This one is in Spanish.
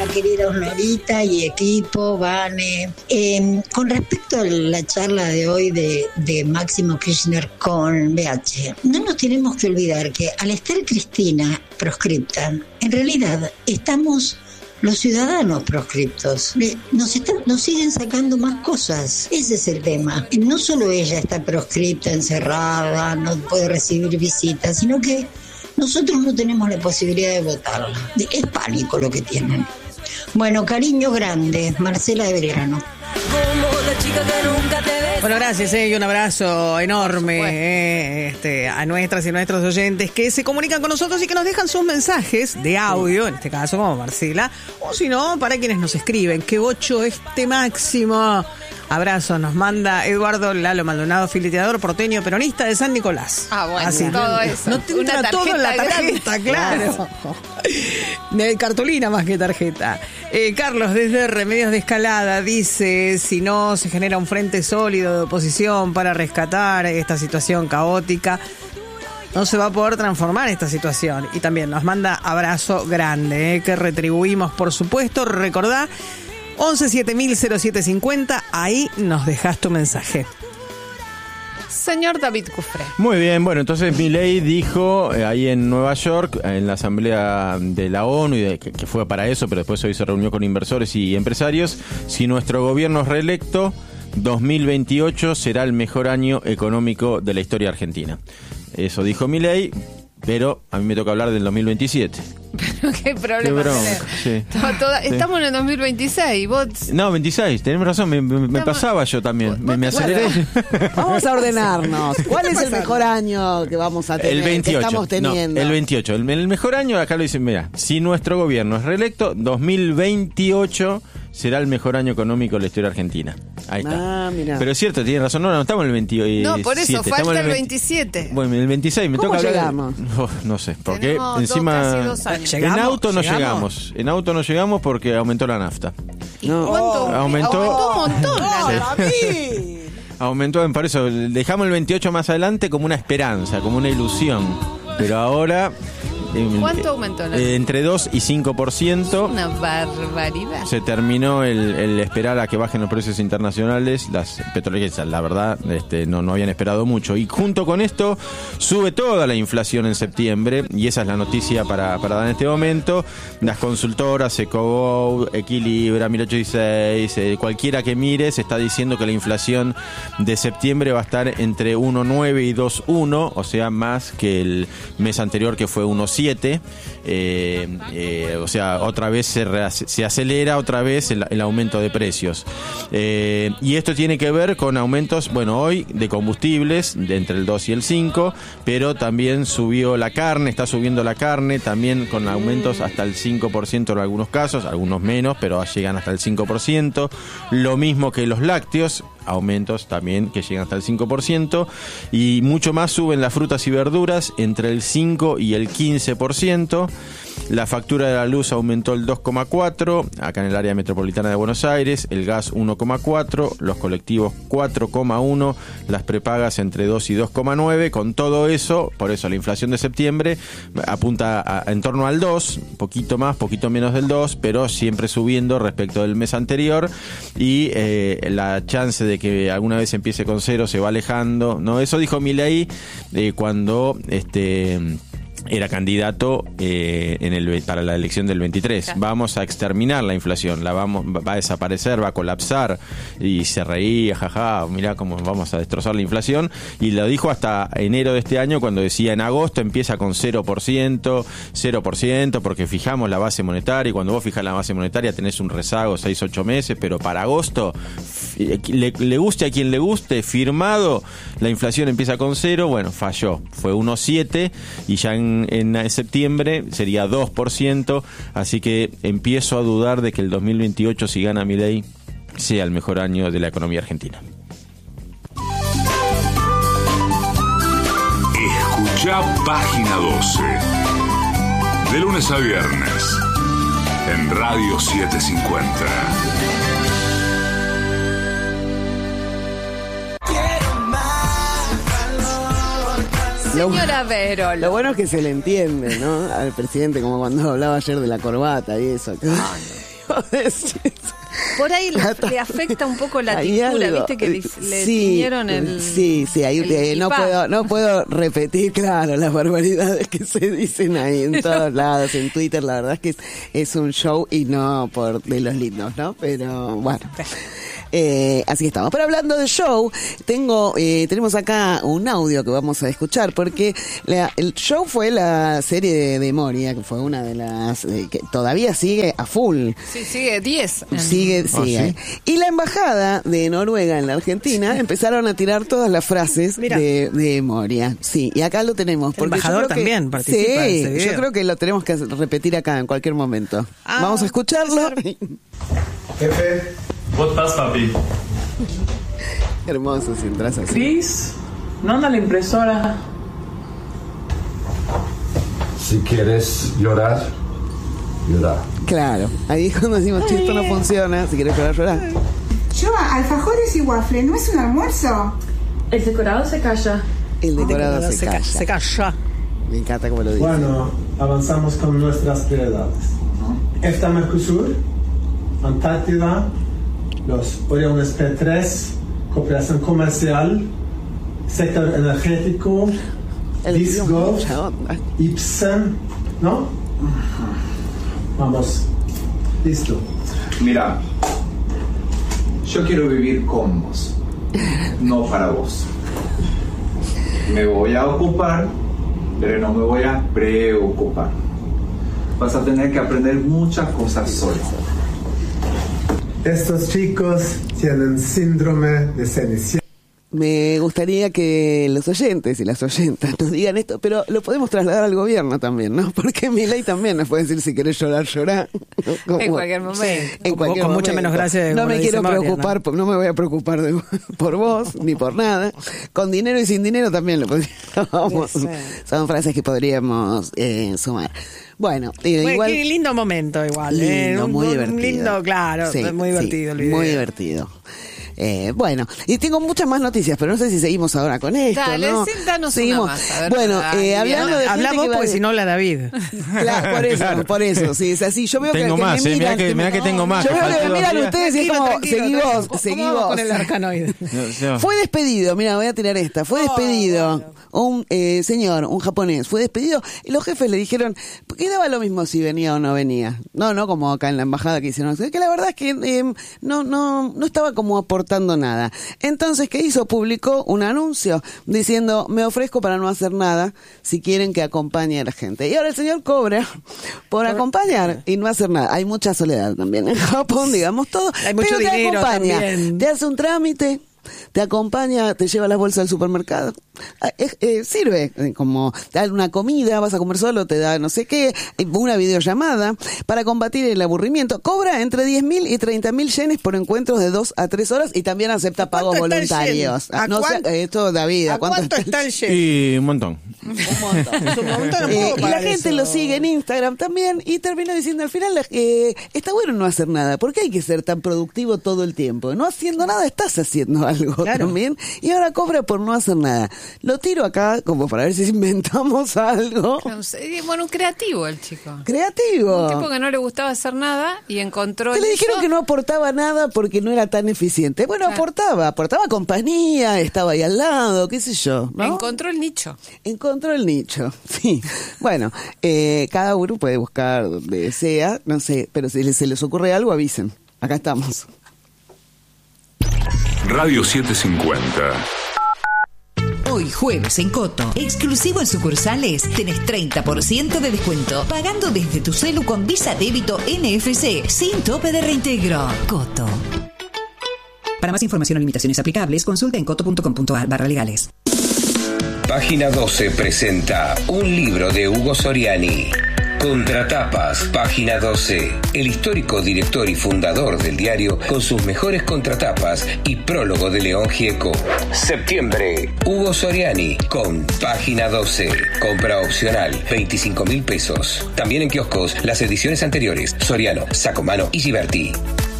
Hola, querida Osnorita y equipo, Vane. Con respecto a la charla de hoy de Máximo Kirchner con BH, no nos tenemos que olvidar que al estar Cristina proscripta, en realidad estamos los ciudadanos proscriptos. Nos siguen sacando más cosas. Ese es el tema. No solo ella está proscripta, encerrada, no puede recibir visitas, sino que nosotros no tenemos la posibilidad de votarla. Es pánico lo que tienen. Bueno, cariño grande, Marcela de Belgrano. Bueno, gracias y un abrazo enorme a nuestras y nuestros oyentes que se comunican con nosotros y que nos dejan sus mensajes de audio, en este caso como Marcela, o si no, para quienes nos escriben. ¡Qué bocho Máximo! Abrazo, nos manda Eduardo Lalo Maldonado, fileteador porteño peronista de San Nicolás. Bueno, así, todo eso. No te entra todo en la tarjeta, claro. De cartulina más que tarjeta. Carlos, desde Remedios de Escalada, dice: si no se genera un frente sólido de oposición para rescatar esta situación caótica, no se va a poder transformar esta situación. Y también nos manda abrazo grande, que retribuimos, por supuesto. Recordá, 11-7000-0750, ahí nos dejás tu mensaje. Señor David Cufré. Muy bien, bueno, entonces Milei dijo ahí en Nueva York, en la asamblea de la ONU, que fue para eso, pero después hoy se reunió con inversores y empresarios: si nuestro gobierno es reelecto, 2028 será el mejor año económico de la historia argentina. Eso dijo Milei, pero a mí me toca hablar del 2027. Pero qué problema tenés. Sí. Estamos en el 2026. ¿Vos? No, 26, tenés razón, me pasaba yo también. Me aceleré. Vamos a ordenarnos. ¿Cuál es el mejor año que vamos a tener? El 28. Que estamos teniendo. No, el 28. El mejor año, acá lo dicen, mira, si nuestro gobierno es reelecto, 2028 será el mejor año económico de la historia argentina. Ahí está. Mira. Pero es cierto, tiene razón, no estamos en el 28. No, por eso, falta el 27. Bueno, el 26 me toca hablar. Llegamos? No sé, porque tenemos encima casi 2 años. en auto no llegamos. En auto no llegamos porque aumentó la nafta. ¿Y cuánto? Aumentó un montón la nafta. Aumentó, por eso dejamos el 28 más adelante como una esperanza, como una ilusión. Pero ahora ¿cuánto aumentó la entre 2 y 5%. Una barbaridad. Se terminó el esperar a que bajen los precios internacionales. Las petroleras, la verdad, no habían esperado mucho. Y junto con esto sube toda la inflación en septiembre, y esa es la noticia para dar en este momento. Las consultoras, Ecogo, Equilibra, 1816, cualquiera que mire, se está diciendo que la inflación de septiembre va a estar entre 1,9 y 2,1, o sea, más que el mes anterior, que fue 1,7. O sea, otra vez se acelera otra vez el aumento de precios, y esto tiene que ver con aumentos, bueno, hoy de combustibles de entre el 2 y el 5, pero también subió la carne, está subiendo la carne también con aumentos hasta el 5% en algunos casos, algunos menos, pero llegan hasta el 5%, lo mismo que los lácteos, aumentos también que llegan hasta el 5%, y mucho más suben las frutas y verduras, entre el 5 y el 15%. La factura de la luz aumentó el 2,4%, acá en el área metropolitana de Buenos Aires, el gas 1,4%, los colectivos 4,1%, las prepagas entre 2 y 2,9%. Con todo eso, por eso la inflación de septiembre apunta en torno al 2%, poquito más, poquito menos del 2%, pero siempre subiendo respecto del mes anterior, y la chance de que alguna vez empiece con 0 se va alejando, ¿no? Eso dijo Milei cuando era candidato para la elección del 23. Vamos a exterminar la inflación, va a desaparecer, va a colapsar, y se reía, jaja, mirá cómo vamos a destrozar la inflación, y lo dijo hasta enero de este año, cuando decía en agosto empieza con 0%, porque fijamos la base monetaria, y cuando vos fijas la base monetaria tenés un rezago 6-8 meses, pero para agosto, le guste a quien le guste, firmado, la inflación empieza con 0, bueno, falló, fue 1,7, y ya en septiembre sería 2%, así que empiezo a dudar de que el 2028, si gana Milei, sea el mejor año de la economía argentina. Escuchá Página 12, de lunes a viernes, en Radio 750. Señora Vero. Lo bueno es que se le entiende, ¿no? Al presidente, como cuando hablaba ayer de la corbata y eso. Por ahí le afecta un poco la Hay tintura, algo. viste que le Sí, tiñeron el... Sí, ahí no puedo repetir, claro, las barbaridades que se dicen ahí en todos lados, en Twitter. La verdad es que es un show y no por de los lindos, ¿no? Pero bueno. Así estamos. Pero hablando de show, tenemos acá un audio que vamos a escuchar, porque el show fue la serie de Moria, que fue una de las que todavía sigue a full. Sí, sigue 10. Sigue. ¿sí? Y la embajada de Noruega en la Argentina empezaron a tirar todas las frases de Moria. Sí, y acá lo tenemos. El embajador también participa en ese video. Yo creo que lo tenemos que repetir acá en cualquier momento. Vamos a escucharlo. Jefe, botas, papi. Hermoso si entras así. Cris, ¿no anda la impresora? Si quieres llorar, llorar. Claro, ahí es cuando decimos, che, esto no funciona, si quieres llorar. Yo, alfajores y waffle, ¿no es un almuerzo? El decorado se calla. El decorado se calla. Se calla. Me encanta como lo dice. Bueno, avanzamos con nuestras prioridades. EFTA Mercosur, Antártida, los Oriones P3, cooperación comercial, sector energético, Disco, Ibsen, ¿no? Vamos, listo. Mira, yo quiero vivir con vos, no para vos. Me voy a ocupar, pero no me voy a preocupar. Vas a tener que aprender muchas cosas solo. Estos chicos tienen síndrome de Cenicienta. Me gustaría que los oyentes y las oyentas nos digan esto, pero lo podemos trasladar al gobierno también, ¿no? Porque Milei también nos puede decir, si querés llorar, llorá. En cualquier momento. En cualquier con mucha momento. menos gracia. No me quiero preocupar, no me voy a preocupar por vos, ni por nada. Con dinero y sin dinero también lo podríamos. Son frases que podríamos sumar. Bueno, igual. Qué lindo momento, igual. Lindo, muy divertido. Lindo, claro. Sí, muy divertido el video. Muy divertido. Bueno, y tengo muchas más noticias, pero no sé si seguimos ahora con esto. Dale, ¿no? danos Seguimos. una más. A ver, bueno, hablando de hablamos porque si no habla David. Claro, por eso, sí, es así. Yo veo Tengo que más, me miran, mirá que tengo más. Yo veo que me miran días. ustedes y es como, seguí vos. Con el arcanoide. Fue despedido, mira, voy a tirar esta. Fue despedido un señor, un japonés, fue despedido y los jefes le dijeron que daba lo mismo si venía o no venía. No como acá en la embajada que hicieron, que la verdad es que no estaba como aportando nada. Entonces, ¿qué hizo? Publicó un anuncio diciendo, me ofrezco para no hacer nada si quieren que acompañe a la gente. Y ahora el señor cobra por acompañar y no hacer nada. Hay mucha soledad también en Japón, digamos todo. Hay mucho pero te dinero acompaña, también. te hace un trámite, te acompaña, te lleva las bolsas al supermercado. Sirve como te da una comida, vas a comer solo, te da no sé qué, una videollamada para combatir el aburrimiento. Cobra entre 10.000 y 30.000 yenes por encuentros de 2 a 3 horas y también acepta pagos voluntarios. Esto, David, ¿a cuánto está el yen? Y un montón. Es un montón. Y la gente lo sigue en Instagram también y termina diciendo al final, está bueno no hacer nada. ¿Por qué hay que ser tan productivo todo el tiempo? No haciendo nada estás haciendo algo también. Y ahora cobra por no hacer nada. Lo tiro acá como para ver si inventamos algo. Bueno, un creativo el chico. Creativo. Un tipo que no le gustaba hacer nada y encontró... Que le dijeron que no aportaba nada porque no era tan eficiente. Bueno, claro. aportaba compañía, estaba ahí al lado, qué sé yo, ¿no? Encontró el nicho. Encontró el nicho, sí. Bueno, cada uno puede buscar donde desea, no sé, pero si se les ocurre algo, avisen. Acá estamos. Radio 750. Hoy jueves en Coto, exclusivo en sucursales, tenés 30% de descuento, pagando desde tu celu con Visa Débito NFC, sin tope de reintegro. Coto. Para más información o limitaciones aplicables, consulta en coto.com.ar/legales. Página 12 presenta un libro de Hugo Soriani. Contratapas, página 12. El histórico director y fundador del diario con sus mejores contratapas y prólogo de León Gieco. Septiembre, Hugo Soriani con página 12. Compra opcional, 25.000 pesos. También en kioscos las ediciones anteriores, Soriano, Sacomano y Giberti.